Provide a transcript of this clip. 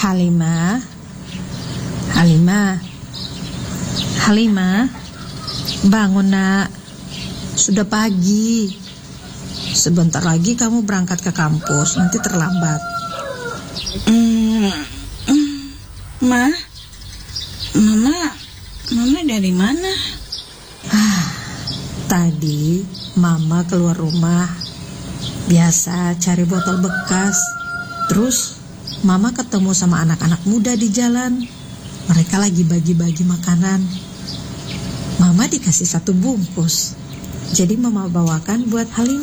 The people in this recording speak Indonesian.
Halimah, Halimah, Halimah, bangun nak, sudah pagi. Sebentar lagi kamu berangkat ke kampus, nanti terlambat. Mama dari mana? Tadi Mama keluar rumah, biasa cari botol bekas. Terus Mama ketemu sama anak-anak muda di jalan. Mereka lagi bagi-bagi makanan. Mama dikasih 1 bungkus. Jadi Mama bawakan buat Halimah.